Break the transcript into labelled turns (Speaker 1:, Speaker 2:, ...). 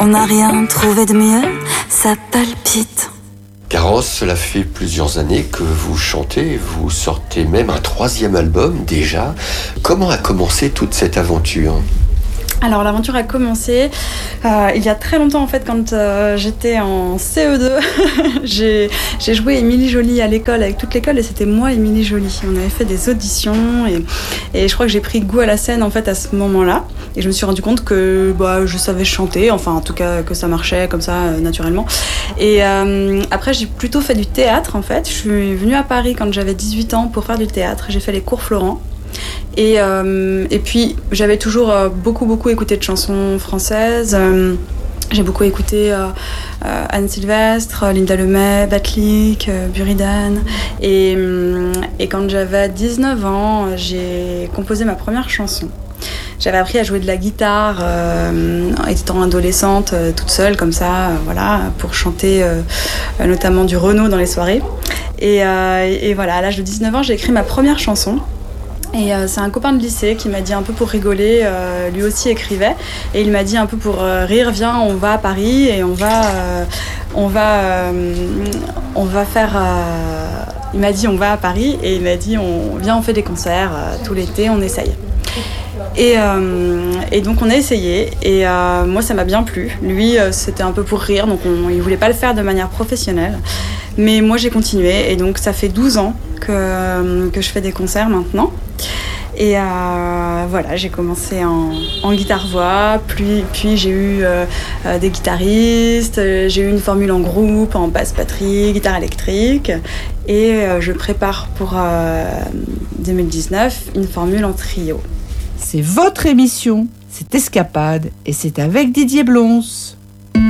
Speaker 1: On n'a rien trouvé de mieux, ça palpite.
Speaker 2: Carrosse, cela fait plusieurs années que vous chantez, vous sortez même un 3e album déjà. Comment a commencé toute cette aventure ?
Speaker 3: Alors l'aventure a commencé il y a très longtemps en fait, quand j'étais en CE2. j'ai joué Émilie Joly à l'école, avec toute l'école, et c'était moi Émilie Joly. On avait fait des auditions et je crois que j'ai pris goût à la scène en fait à ce moment-là, et je me suis rendu compte que je savais chanter, enfin en tout cas que ça marchait comme ça naturellement. Et après j'ai plutôt fait du théâtre en fait. Je suis venue à Paris quand j'avais 18 ans pour faire du théâtre. J'ai fait les cours Florent. Et puis j'avais toujours beaucoup écouté de chansons françaises. J'ai beaucoup écouté Anne Sylvestre, Linda Lemay, Batlik, Buridan. Et quand j'avais 19 ans, j'ai composé ma première chanson. J'avais appris à jouer de la guitare étant adolescente, toute seule comme ça, pour chanter notamment du Renaud dans les soirées. Et voilà, à l'âge de 19 ans, j'ai écrit ma première chanson. Et c'est un copain de lycée qui m'a dit un peu pour rigoler, lui aussi écrivait, et il m'a dit un peu pour rire, viens, on va à Paris et on va faire... il m'a dit on va à Paris et il m'a dit viens, on fait des concerts tout l'été, on essaye. Et donc on a essayé, et moi ça m'a bien plu. Lui c'était un peu pour rire, donc il voulait pas le faire de manière professionnelle. Mais moi j'ai continué, et donc ça fait 12 ans que je fais des concerts maintenant. Et j'ai commencé en guitare-voix, puis j'ai eu des guitaristes, j'ai eu une formule en groupe, en basse-batterie, guitare électrique, et je prépare pour 2019 une formule en trio.
Speaker 4: C'est votre émission, c'est Escapade, et c'est avec Didier Blonce.